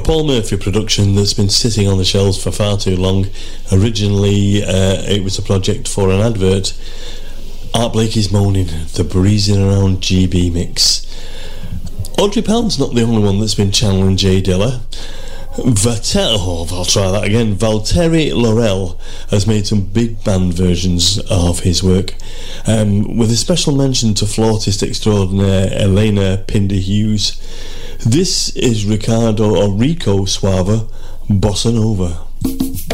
Paul Murphy production that's been sitting on the shelves for far too long. Originally, it was a project for an advert. Art Blakey's Moaning, the Breezing Around GB mix. Audrey Pell's not the only one that's been channeling Jay Dilla. Valtteri Laurel has made some big band versions of his work, with a special mention to flautist extraordinaire Elena Pinder Hughes. This is Rico Suave, Bossa Nova.